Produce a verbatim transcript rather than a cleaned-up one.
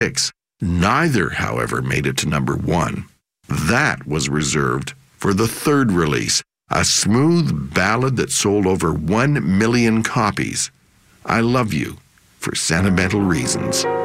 Neither, however, made it to number one. That was reserved for the third release, a smooth ballad that sold over one million copies. I Love You for Sentimental Reasons.